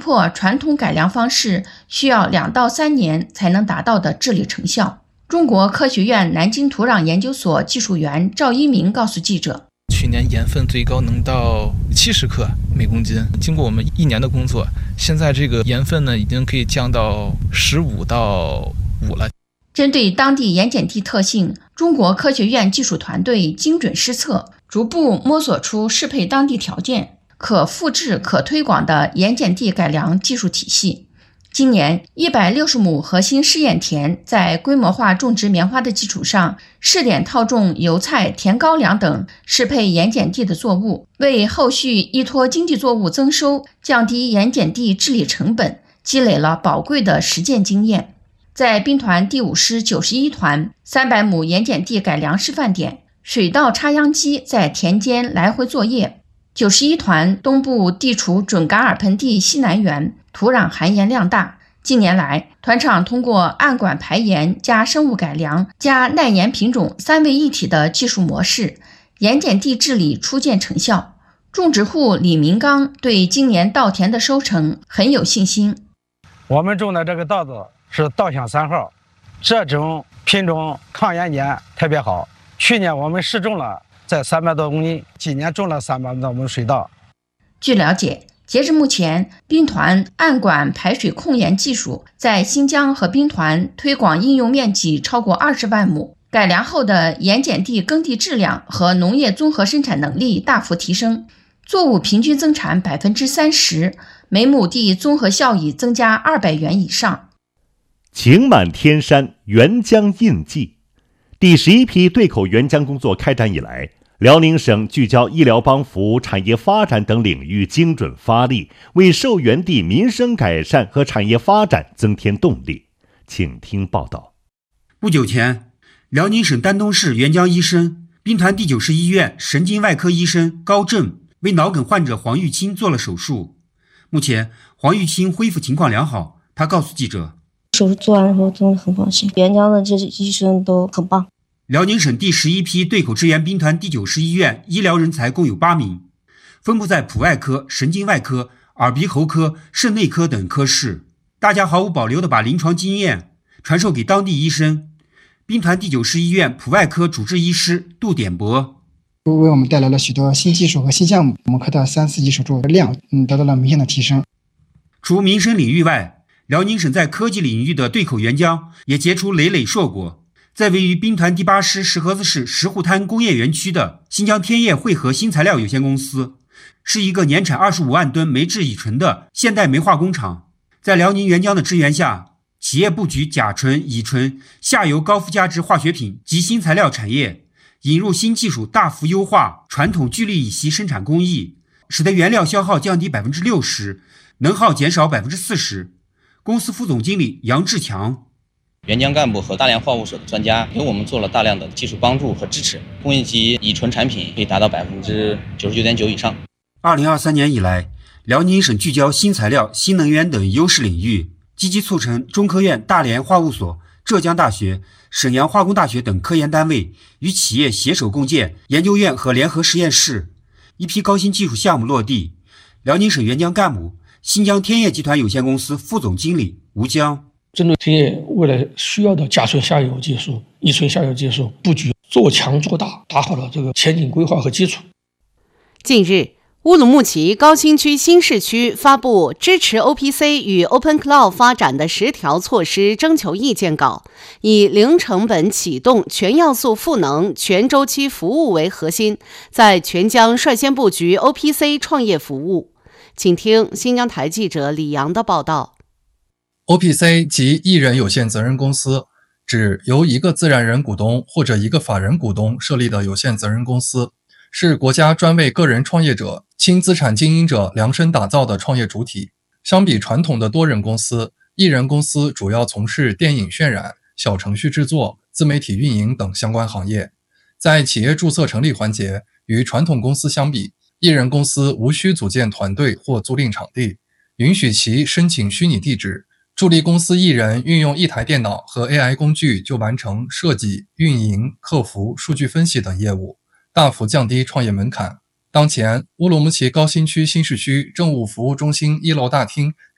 破传统改良方式需要2到3年才能达到的治理成效。中国科学院南京土壤研究所技术员赵一鸣告诉记者， 去年盐分最高能到70克每公斤，经过我们1年的工作，现在这个盐分呢已经可以降到15到5了。 针对当地盐碱地特性，中国科学院技术团队精准施测，逐步摸索出适配当地条件、可复制、可推广的盐碱地改良技术体系。今年160亩核心试验田在规模化种植棉花的基础上，试点套种油菜、甜高粱等适配盐碱地的作物，为后续依托经济作物增收、降低盐碱地治理成本，积累了宝贵的实践经验。在兵团第5师91团300亩盐碱地改良示范点，水稻插秧机在田间来回作业。91团东部地处准噶尔盆地西南缘，土壤含盐量大。近年来，团场通过暗管排盐加生物改良加耐盐品种3位一体的技术模式，盐碱地治理初见成效。种植户李明刚对今年稻田的收成很有信心。 我们种的这个稻子是稻香3号，这种品种抗盐碱特别好。去年我们试种了在300多公斤，今年种了300多亩水稻。 据了解，截至目前，兵团暗管排水控盐技术在新疆和兵团推广应用面积超过20万亩，改良后的盐碱地耕地质量和农业综合生产能力大幅提升，作物平均增产30%，每亩地综合效益增加200元以上。 晴满天山，沅江印记。第11批对口沅江工作开展以来，辽宁省聚焦医疗帮扶、产业发展等领域精准发力，为受援地民生改善和产业发展增添动力。请听报道。 不久前，辽宁省丹东市沅江医生、兵团第9师医院神经外科医生高正为脑梗患者黄玉清做了手术。目前，黄玉清恢复情况良好。他告诉记者， 手术做完以后真的很放心，沅江的这些医生都很棒。 辽宁省第11批对口支援兵团第9师医院医疗人才共有8名，分布在普外科、神经外科、耳鼻喉科、肾内科等科室。大家毫无保留地把临床经验传授给当地医生。兵团第9师医院普外科主治医师杜典博为我们带来了许多新技术和新项目，我们科的3、4级手术量得到了明显的提升。 除民生领域外，辽宁省在科技领域的对口沅江也结出累累硕果。在位于兵团第8师石河子市石户滩工业园区的新疆天业汇合新材料有限公司，是一个年产25万吨煤制乙醇的现代煤化工厂。在辽宁沅江的支援下，企业布局甲醇、乙醇、下游高附加值化学品及新材料产业，引入新技术，大幅优化传统聚氯乙烯生产工艺，使得原料消耗降低60%，能耗减少40%。公司副总经理杨志强， 沅江干部和大连化物所的专家给我们做了大量的技术帮助和支持，工业级乙醇产品可以达到99.9%以上。 2023年以来，辽宁省聚焦新材料、新能源等优势领域，积极促成中科院、大连化物所、浙江大学、沈阳化工大学等科研单位与企业携手共建研究院和联合实验室，一批高新技术项目落地。辽宁省沅江干部、新疆天业集团有限公司副总经理吴江， 针对天业未来需要的甲醇下游技术、乙醇下游技术布局做强做大，打好了这个前景规划和基础。 近日，乌鲁木齐高新区新市区发布支持 OPC 与 Open Cloud 发展的10条措施征求意见稿，以零成本启动、全要素赋能、全周期服务为核心，在全疆率先布局 OPC 创业服务。请听新疆台记者李阳的报道。 OPC 即一人有限责任公司，指由一个自然人股东或者一个法人股东设立的有限责任公司，是国家专为个人创业者、轻资产经营者量身打造的创业主体。相比传统的多人公司，一人公司主要从事电影渲染、小程序制作、自媒体运营等相关行业。在企业注册成立环节，与传统公司相比，一人公司无需组建团队或租赁场地，允许其申请虚拟地址，助力公司一人运用1台电脑和 AI 工具就完成设计、运营、客服、数据分析等业务，大幅降低创业门槛。当前，乌鲁木齐高新区新市区政务服务中心1楼大厅